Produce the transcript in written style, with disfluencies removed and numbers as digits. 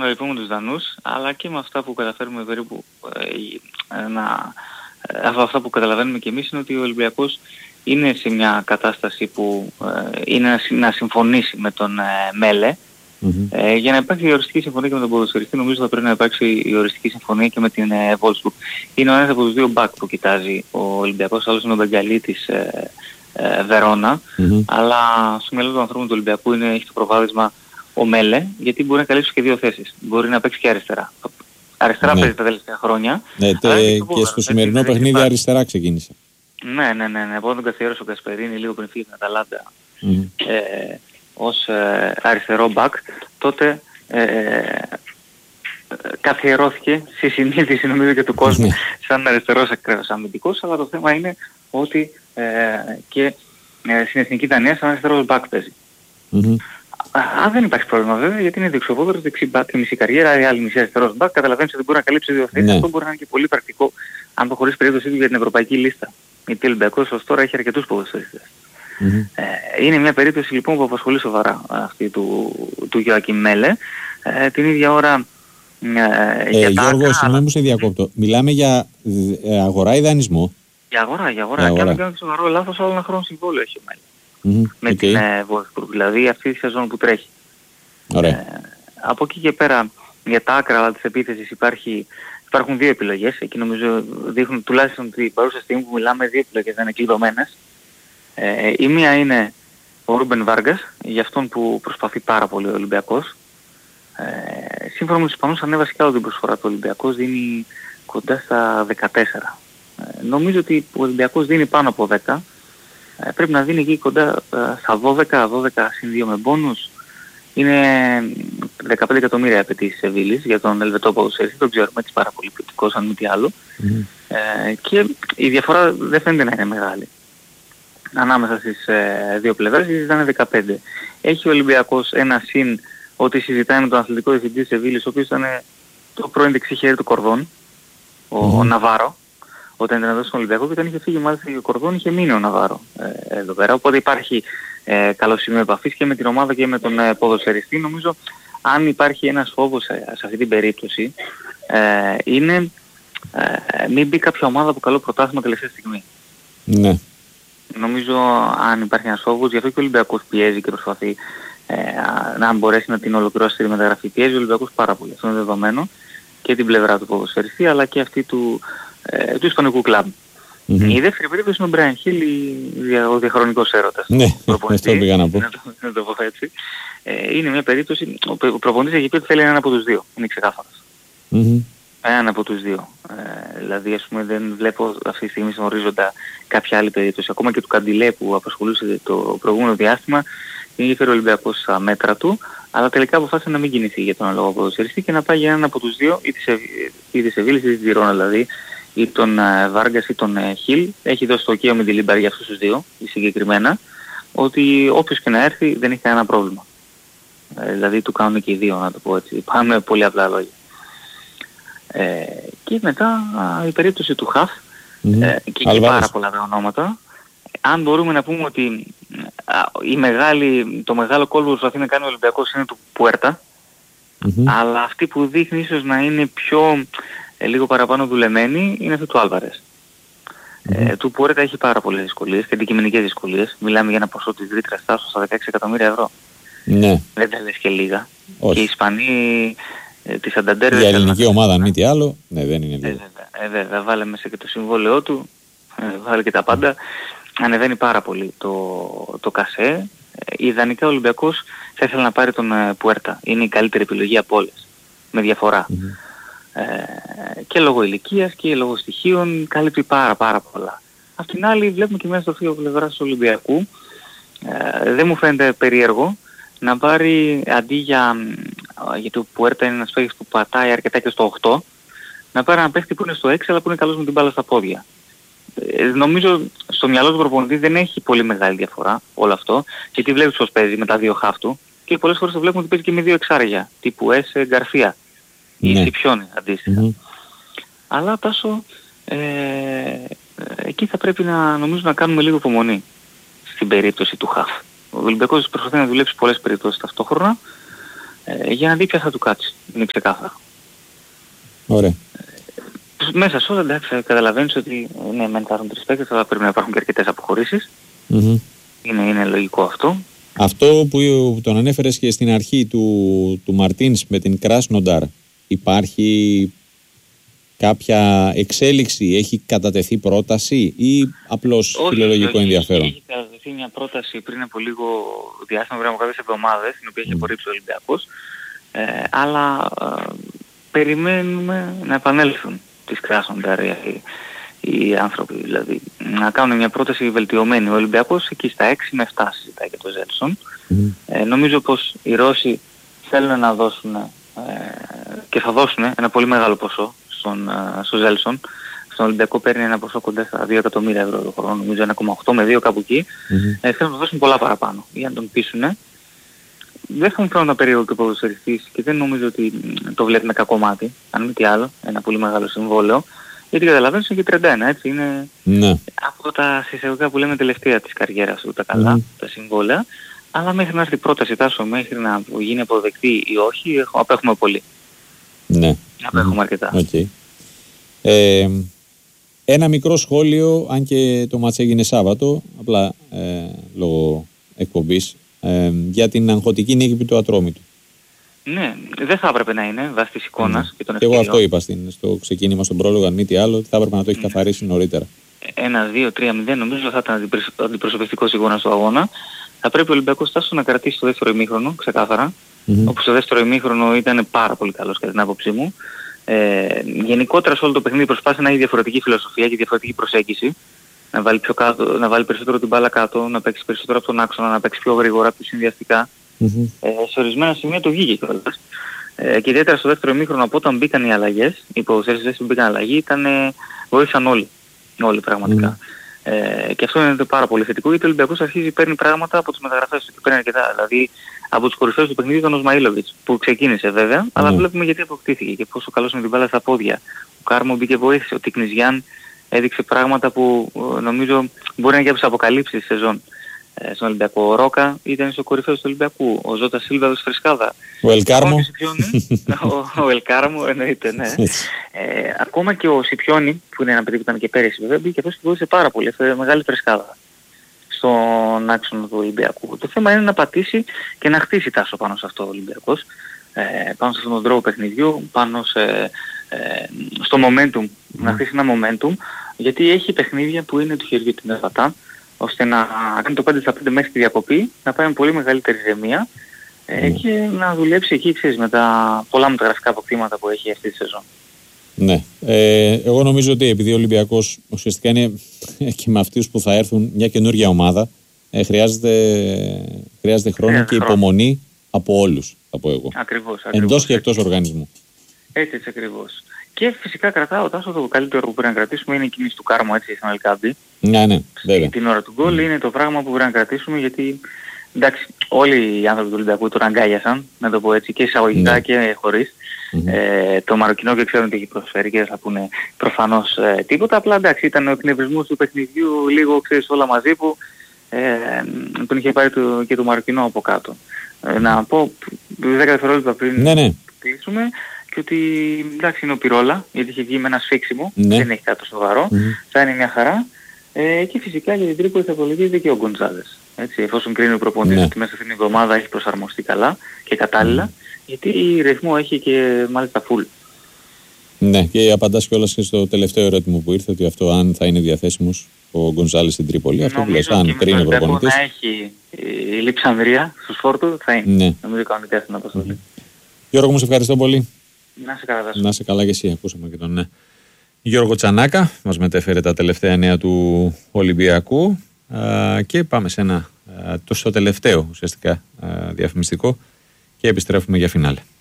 να λυπούμε τους Δανούς, αλλά και με αυτά που καταφέρουμε περίπου από αυτά που καταλαβαίνουμε και εμείς είναι ότι ο Ολυμπιακός είναι σε μια κατάσταση που είναι να συμφωνήσει με τον Μέλε. Για να υπάρξει η οριστική συμφωνία και με τον ποδοσφαιριστή, νομίζω θα πρέπει να υπάρξει η οριστική συμφωνία και με την Wolfsburg. Είναι ο ένας από τους δύο μπακ που κοιτάζει ο Ολυμπιακός, άλλος είναι ο Μπεγκαλί της Βερόνα, αλλά στο μυαλό του ανθρώπου του Ολυμπιακού έχει το προβάδισμα ο Μέλε, γιατί μπορεί να καλύψει και δύο θέσεις. Μπορεί να παίξει και αριστερά. Αριστερά παίζει τα τελευταία χρόνια. Και στο σημερινό παιχνίδι αριστερά ξεκίνησε. Ναι. Εγώ τον καθιέρωσε ο Κασπερίνη λίγο πριν φύγει την Αταλάντα ως αριστερό μπακ. Τότε καθιερώθηκε στη συνείδηση νομίζω και του κόσμου σαν αριστερός ακραίος αμυντικός, αλλά το θέμα είναι ότι και στην Εθνική Δανία σαν αριστερός μπακ παίζει. Αν δεν υπάρχει πρόβλημα βέβαια, γιατί είναι δεξιοπόδαρος, δεξί μπακ τη μισή καριέρα, η άλλη μισή αριστερός μπακ, καταλαβαίνεις ότι μπορεί να καλύψει δύο θέσεις. Αυτό μπορεί να είναι και πολύ πρακτικό αν προχωρήσει περίπτωση για την ευρωπαϊκή λίστα. Γιατί ο Ολυμπιακός ως τώρα έχει αρκετούς ποδοσφαιριστές. Είναι μια περίπτωση λοιπόν που απασχολεί σοβαρά αυτή του Γιωάκιμ Μέλε. Την ίδια ώρα Γιώργο, συγγνώμη που σε διακόπτω. Μιλάμε για αγορά ή δανεισμό? Για αγορά. Και αν δεν κάνω σοβαρό λάθος, άλλο ένα χρόνο συμβόλαιο έχει ο Μέλε. Με την Wolfsburg, δηλαδή αυτή τη σεζόν που τρέχει. Από εκεί και πέρα για τα άκρα της επίθεσης υπάρχουν δύο επιλογές. Εκεί νομίζω δείχνουν τουλάχιστον την παρούσα στιγμή που μιλάμε, δύο επιλογές δεν είναι κλειδωμένες. Η μία είναι ο Ρούμπεν Βάργκας, για αυτόν που προσπαθεί πάρα πολύ ο Ολυμπιακός. Σύμφωνα με τους Ισπανούς ανέβασε και άλλο την προσφορά του Ολυμπιακός, δίνει κοντά στα 14. Νομίζω ότι ο Ολυμπιακός δίνει πάνω από 10. Πρέπει να δίνει εκεί κοντά στα 12 συν 2 με μπόνους. Είναι 15 εκατομμύρια απαιτήσει της Σεβίλης για τον Ελβετό ποδοσφαιριστή, τον ξέρουμε, έτσι πάρα πολύ ποιοτικός αν μη τι άλλο. Και η διαφορά δεν φαίνεται να είναι μεγάλη ανάμεσα στις δύο πλευρές, γιατί ήταν 15. Έχει ο Ολυμπιακός ένα συν ότι συζητάει με τον αθλητικό διευθυντή της Σεβίλης, ο οποίος ήταν το πρώην δεξί χέρι του Κορδόν, ο Ναβάρο, όταν ήταν εδώ στον Ολυμπιακό, και όταν είχε φύγει μάλιστα ο Κορδόν είχε μείνει ο Ναβάρο εδώ πέρα. Οπότε υπάρχει καλό σημείο επαφής και με την ομάδα και με τον ποδοσφαιριστή. Νομίζω αν υπάρχει ένας φόβος σε αυτή την περίπτωση είναι μην μπει κάποια ομάδα από καλό πρωτάθλημα τελευταία στιγμή. Ναι. Νομίζω αν υπάρχει ένας φόβος, γι' αυτό και ο Ολυμπιακός πιέζει και προσπαθεί να μπορέσει να την ολοκληρώσει τη μεταγραφή. Πιέζει ο Ολυμπιακός πάρα πολύ, αυτό είναι δεδομένο, και την πλευρά του ποδοσφαιριστή αλλά και αυτή του ισπανικού κλαμπ. Η δεύτερη περίπτωση είναι ο Μπράιν Χιλ, ο διαχρονικός έρωτας. Ναι, αυτό πήγα να πω. Να το πω έτσι. Είναι μια περίπτωση, ο προπονητής έχει πει ότι θέλει έναν από τους δύο, είναι ξεκάθαρος. Έναν από τους δύο. Δηλαδή ας πούμε δεν βλέπω αυτή τη στιγμή στον ορίζοντα κάποια άλλη περίπτωση. Ακόμα και του Καντιλέ που απασχολούσε το προηγούμενο διάστημα, είχε ο Ολυμπιακός στα μέτρα του, αλλά τελικά αποφάσισε να μην κινηθεί για τον λόγο ποδοσφαιριστή και να πάει για έναν από τους δύο, ή τη Σεβίλης ή τη Τζιρόνα δηλαδή, ή τον Βάργκας ή τον Χιλ. Έχει δώσει το ok ο Μεντιλίμπαρ για αυτούς τους δύο, συγκεκριμένα, ότι όποιος και να έρθει δεν έχει κανένα πρόβλημα. Δηλαδή του κάνουν και οι δύο, να το πω έτσι. Πάμε πολύ απλά λόγια. Και μετά η περίπτωση του Χαφ, και εκεί πάρα πολλά τα ονόματα. Αν μπορούμε να πούμε ότι το μεγάλο κόλπο που προσπαθεί να κάνει ο Ολυμπιακός είναι του Πουέρτα, αλλά αυτή που δείχνει ίσως να είναι πιο λίγο παραπάνω δουλεμένη είναι αυτή του Άλβαρες. Του Πουέρτα έχει πάρα πολλές δυσκολίες και αντικειμενικές δυσκολίες. Μιλάμε για ένα ποσό της ρήτρας τάσος στα 16 εκατομμύρια ευρώ. Ναι. Δεν τα λες και λίγα. Όχι. Και οι Ισπανοί της Σανταντέρ... Για ελληνική ομάδα αν μη τι άλλο, ναι, δεν είναι λίγα. Βέβαια, βάλε μέσα και το συμβόλαιό του, βάλε και τα πάντα. Ανεβαίνει πάρα πολύ το κασέ. Ιδανικά ο Ολυμπιακός θα ήθελε να πάρει τον Πουέρτα. Είναι η καλύτερη επιλογή από όλες, με διαφορά. Και λόγω ηλικίας και λόγω στοιχείων καλύπτει πάρα πολλά. Απ' την άλλη βλέπουμε και μέσα στο φύλλο πλευράς του Ολυμπιακού, δεν μου φαίνεται περίεργο να πάρει αντί γιατί ο Πουέρτα είναι ένας παίκτης που πατάει αρκετά και στο 8, να πάρει ένα παίκτη που είναι στο 6 αλλά που είναι καλός με την μπάλα στα πόδια. Νομίζω στο μυαλό του προπονητή δεν έχει πολύ μεγάλη διαφορά όλο αυτό, γιατί βλέπεις πως παίζει με τα δύο χαφ του και πολλές φορές το βλέπουμε ότι παίζει και με δύο εξάρια, τύπου Έσε Γκαρσία ή Σιπιόνι αντίστοιχα. Αλλά Τάσο, εκεί θα πρέπει νομίζω να κάνουμε λίγο υπομονή στην περίπτωση του χαφ. Ο Ολυμπιακός προσπαθεί να δουλέψει πολλές περιπτώσεις ταυτόχρονα για να δει ποια θα του κάτσει. Είναι ξεκάθαρο. Ωραία. Μέσα σε όλα, εντάξει, καταλαβαίνεις ότι ναι, μεν υπάρχουν 3 παίκτες, αλλά πρέπει να υπάρχουν και αρκετές αποχωρήσεις. Είναι λογικό αυτό. Αυτό που τον ανέφερες και στην αρχή του Μαρτίνς με την Κράσνονταρ, υπάρχει κάποια εξέλιξη, έχει κατατεθεί πρόταση ή απλώς φιλολογικό ενδιαφέρον? Έχει κατατεθεί μια πρόταση πριν από λίγο διάστημα, πριν από κάποιες εβδομάδες, την οποία έχει απορρίψει ο Ολυμπιακός, αλλά περιμένουμε να επανέλθουν τις Κράσνονταρ οι άνθρωποι, δηλαδή να κάνουν μια πρόταση βελτιωμένη. Ο Ολυμπιακός εκεί στα 6 με 7 συζητάει για το Ζέλσον. Νομίζω πως οι Ρώσοι θέλουν να δώσουν και θα δώσουν ένα πολύ μεγάλο ποσό στο Ζέλσον. Στον Ολυμπιακό παίρνει ένα ποσό κοντά στα 2 εκατομμύρια ευρώ το χρόνο, νομίζω 1,8 με 2 κάπου εκεί. Θέλουν να δώσουν πολλά παραπάνω για να τον πείσουν. Δεν θα μου φέρουν ένα περίεργο και ποδοσφαιριστής και δεν νομίζω ότι το βλέπει με κακό μάτι, αν μη τι άλλο, ένα πολύ μεγάλο συμβόλαιο. Γιατί καταλαβαίνεις είναι και 31, έτσι, είναι από τα συστατικά που λέμε τελευταία της καριέρας του τα καλά, τα συμβόλαια, αλλά μέχρι να έρθει η πρόταση Τάσο, μέχρι να γίνει αποδεκτή ή όχι, απέχουμε πολύ. Ναι. Απέχουμε αρκετά. Okay. Ένα μικρό σχόλιο, αν και το μάτς έγινε Σάββατο, απλά λόγω εκπομπής, για την αγχωτική νίκη του Ατρόμητου. Ναι, δεν θα έπρεπε να είναι βάσει της εικόνας και των ευκαιριών. Και εγώ αυτό είπα στο ξεκίνημα, στον πρόλογο, αν μη τι άλλο, ότι θα έπρεπε να το έχει καθαρίσει νωρίτερα. 1-2-3-0 νομίζω θα ήταν αντιπροσωπευτικός εικόνα του αγώνα. Θα πρέπει ο Ολυμπιακός Τάσο να κρατήσει το δεύτερο ημίχρονο, ξεκάθαρα. Όπως το δεύτερο ημίχρονο ήταν πάρα πολύ καλός κατά την άποψή μου. Γενικότερα σε όλο το παιχνίδι προσπάθησε να έχει διαφορετική φιλοσοφία και διαφορετική προσέγγιση. Να βάλει, πιο κάτω, να βάλει περισσότερο την μπάλα κάτω, να παίξει περισσότερο από τον άξονα, να παίξει πιο γρήγορα, πιο συνδυαστικά. Σε ορισμένα σημεία το βγήκε κιόλας. Και ιδιαίτερα στο δεύτερο ημίχρονο από όταν μπήκαν οι αλλαγές, οι ποδοσφαιριστές που μπήκαν αλλαγή, βοήθησαν όλοι πραγματικά. Και αυτό είναι πάρα πολύ θετικό, γιατί ο Ολυμπιακός αρχίζει παίρνει πράγματα από τις μεταγραφές του και παίρνει αρκετά. Δηλαδή από τους κορυφαίους του παιχνιδιού ήταν ο Σμαΐλοβιτς, που ξεκίνησε βέβαια, αλλά βλέπουμε γιατί αποκτήθηκε και πόσο καλός είναι την μπάλα στα πόδια. Ο Κάρμο μπήκε βοήθησε, ο Τικνιζιάν έδειξε πράγματα που νομίζω μπορεί να είναι και από τις αποκαλύψεις της σεζόν. Στον Ολυμπιακό. Ο Ρόκα ήταν στο κορυφαίο του Ολυμπιακού. Ο Ζώτα Σίλβα του Φρεσκάδα. Ο Ελκάρμο. Ο Ελκάρμο εννοείται, ναι. Ακόμα και ο Σιπιόνι, που είναι ένα παιδί που ήταν και πέρυσι βέβαια, μπήκε αυτός και βοήθησε πάρα πολύ. Έφερε μεγάλη Φρεσκάδα στον άξονα του Ολυμπιακού. Το θέμα είναι να πατήσει και να χτίσει Τάσο πάνω σε αυτό ο Ολυμπιακός. Πάνω σε αυτόν τον τρόπο παιχνιδιού, πάνω στο momentum. Να χτίσει ένα momentum, γιατί έχει παιχνίδια που είναι του χεριού την Εφατά, ώστε να κάνει το 5-5 μέχρι τη διακοπή, να πάει με πολύ μεγαλύτερη ηρεμία και να δουλέψει εκεί, ξέρεις, με τα πολλά μεταγραφικά αποκτήματα που έχει αυτή τη σεζόν. Ναι. Εγώ νομίζω ότι επειδή ο Ολυμπιακός ουσιαστικά είναι και με αυτούς που θα έρθουν μια καινούργια ομάδα, χρειάζεται χρόνο και υπομονή από όλους, θα πω εγώ. Ακριβώς. Εντός και εκτός οργανισμού. Έτσι ακριβώς. Και φυσικά κρατάω Τάσο, το καλύτερο που πρέπει να κρατήσουμε είναι η κίνηση του Κάρμο, έτσι, στην Αλκάμπη. Ναι, βέβαια. Την ώρα του γκολ είναι το πράγμα που πρέπει να κρατήσουμε, γιατί εντάξει, όλοι οι άνθρωποι του Ολυμπιακού τον αγκάλιασαν, να το πω έτσι, και εισαγωγικά και χωρίς. Το Μαροκινό και ξέρουν τι έχει προσφέρει και δεν θα πούνε προφανώς τίποτα. Απλά εντάξει, ήταν ο εκνευρισμός του παιχνιδιού, λίγο ξέρεις όλα μαζί που τον είχε πάρει και το Μαροκινό από κάτω. Να πω 10 δευτερόλεπτα πριν κλείσουμε. Και ότι εντάξει είναι ο Πυρόλα, γιατί είχε βγει με ένα σφίξιμο, δεν έχει κάτι σοβαρό, θα είναι μια χαρά. Και φυσικά για την Τρίπολη θα απολογίζεται και ο Γκοντζάλες. Έτσι, εφόσον κρίνει ο προπονητής ότι μέσα στην εβδομάδα έχει προσαρμοστεί καλά και κατάλληλα, γιατί ρυθμό έχει και μάλιστα full. Ναι, και απαντάς κιόλας και στο τελευταίο ερώτημα που ήρθε, ότι αυτό αν θα είναι διαθέσιμος ο Γκοντζάλες στην Τρίπολη. Αυτό που λες, αν κρίνει ο προπονητής. Να έχει η Λειψανδρία στους φόρτου, θα είναι. Νομίζω κανονικά στην αποστολή. Γιώργο, μου σε ευχαριστώ πολύ. Να σε καλά, να σε καλά και εσύ. Ακούσαμε και τον Γιώργο Τσανάκα. Μας μετέφερε τα τελευταία νέα του Ολυμπιακού. Και πάμε σε στο τελευταίο ουσιαστικά διαφημιστικό και επιστρέφουμε για φινάλε.